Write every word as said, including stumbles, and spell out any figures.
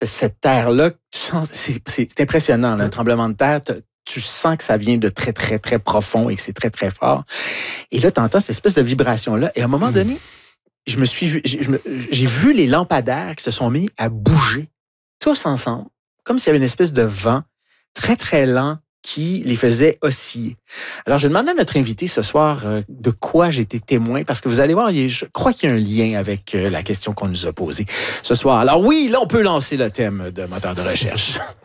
cette terre-là, c'est, c'est impressionnant, là, un tremblement de terre. Tu sens que ça vient de très, très, très profond et que c'est très, très fort. Et là, tu entends cette espèce de vibration-là. Et à un moment donné, je me suis vu, j'ai, je me, j'ai vu les lampadaires qui se sont mis à bouger, tous ensemble, comme s'il y avait une espèce de vent très, très lent qui les faisait osciller. Alors, je demande à notre invité ce soir euh, de quoi j'ai été témoin, parce que vous allez voir, je crois qu'il y a un lien avec euh, la question qu'on nous a posée ce soir. Alors oui, là, on peut lancer le thème de moteur de recherche.